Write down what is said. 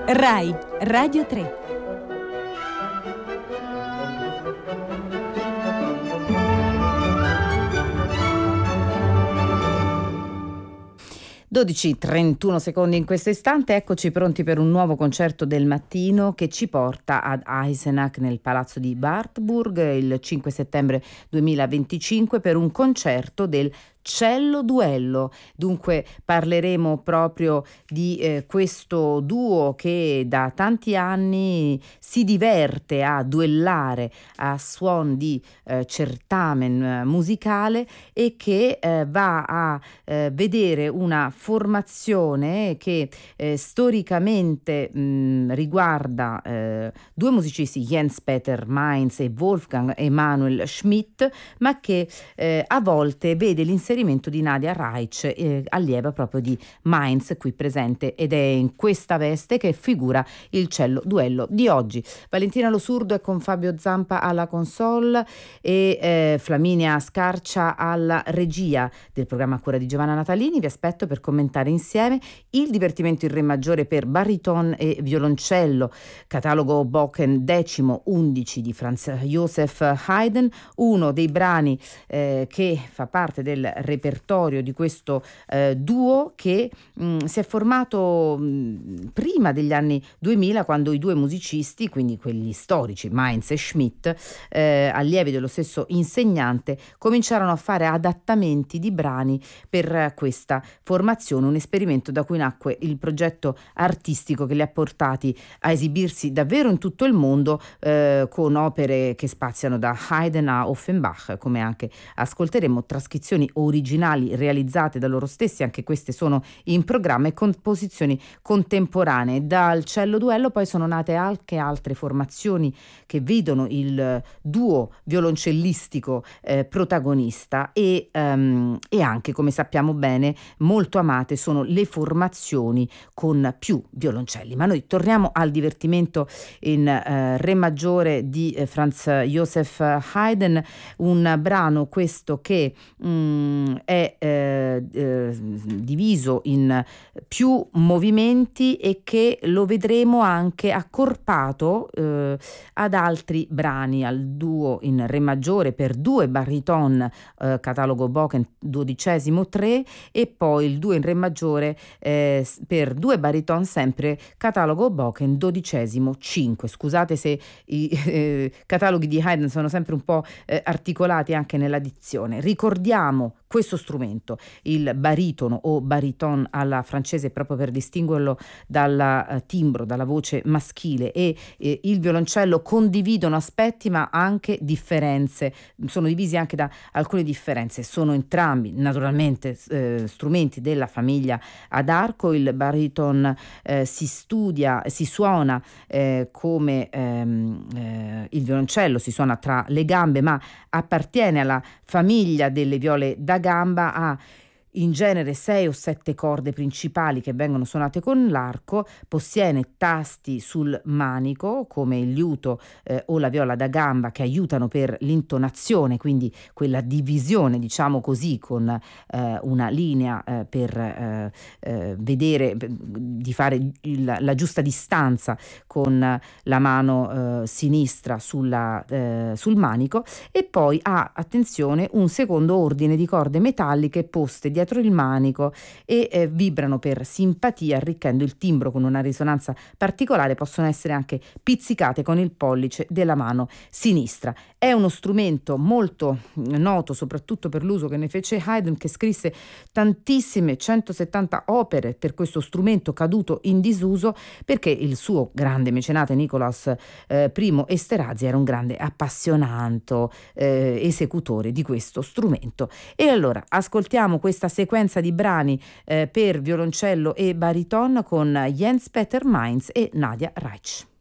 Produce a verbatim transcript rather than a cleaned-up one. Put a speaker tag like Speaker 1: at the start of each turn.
Speaker 1: Rai Radio tre. dodici e trentuno secondi in questo istante, eccoci pronti per un nuovo concerto del mattino che ci porta ad Eisenach nel palazzo di Wartburg il cinque settembre duemilaventicinque per un concerto del Cello Duello. Dunque parleremo proprio di eh, questo duo che da tanti anni si diverte a duellare a suon di eh, certamen eh, musicale e che eh, va a eh, vedere una formazione che eh, storicamente mh, riguarda eh, due musicisti, Jens Peter Mainz e Wolfgang Emanuel Schmidt, ma che eh, a volte vede l'inserimento di Nadia Reich, eh, allieva proprio di Mainz, qui presente, ed è in questa veste che figura il Cello Duello di oggi. Valentina Lo Surdo è con Fabio Zampa alla console e eh, Flaminia Scarcia alla regia del programma a cura di Giovanna Natalini. Vi aspetto per commentare insieme il divertimento in re maggiore per bariton e violoncello, catalogo Bocken decimo undici di Franz Joseph Haydn, uno dei brani eh, che fa parte del repertorio di questo eh, duo che mh, si è formato mh, prima degli anni duemila, quando i due musicisti, quindi quelli storici, Mainz e Schmidt, eh, allievi dello stesso insegnante, cominciarono a fare adattamenti di brani per questa formazione, un esperimento da cui nacque il progetto artistico che li ha portati a esibirsi davvero in tutto il mondo eh, con opere che spaziano da Haydn a Offenbach, come anche ascolteremo, trascrizioni originali realizzate da loro stessi, anche queste sono in programma, e composizioni contemporanee. Dal Cello Duello poi sono nate anche altre formazioni che vedono il duo violoncellistico eh, protagonista e, um, e anche, come sappiamo bene, molto amate sono le formazioni con più violoncelli. Ma noi torniamo al divertimento in eh, re maggiore di eh, Franz Joseph Haydn, un brano questo che mh, è eh, eh, diviso in più movimenti e che lo vedremo anche accorpato eh, ad altri brani, al duo in re maggiore per due bariton eh, catalogo Bocken dodicesimo tre, e poi il duo in re maggiore eh, per due bariton sempre catalogo Bocken dodicesimo cinque. Scusate se i eh, cataloghi di Haydn sono sempre un po' eh, articolati anche nella dizione. Ricordiamo questo strumento, il baritono o bariton alla francese, proprio per distinguerlo dal uh, timbro, dalla voce maschile, e eh, il violoncello condividono aspetti ma anche differenze, sono divisi anche da alcune differenze. Sono entrambi naturalmente eh, strumenti della famiglia ad arco. Il bariton eh, si studia, si suona eh, come ehm, eh, il violoncello, si suona tra le gambe, ma appartiene alla famiglia delle viole da gamba, ha in genere sei o sette corde principali che vengono suonate con l'arco, possiede tasti sul manico come il liuto eh, o la viola da gamba che aiutano per l'intonazione, quindi quella divisione, diciamo così, con eh, una linea eh, per eh, eh, vedere, di fare il, la giusta distanza con la mano eh, sinistra sulla, eh, sul manico, e poi ha, attenzione, un secondo ordine di corde metalliche poste dietro il manico e eh, vibrano per simpatia, arricchendo il timbro con una risonanza particolare. Possono essere anche pizzicate con il pollice della mano sinistra. È uno strumento molto noto soprattutto per l'uso che ne fece Haydn, che scrisse tantissime, centosettanta opere per questo strumento caduto in disuso, perché il suo grande mecenate Nicolas eh, I Esterhazy era un grande appassionato eh, esecutore di questo strumento. E allora ascoltiamo questa sequenza di brani eh, per violoncello e bariton con Jens Peter Mainz e Nadia Reich.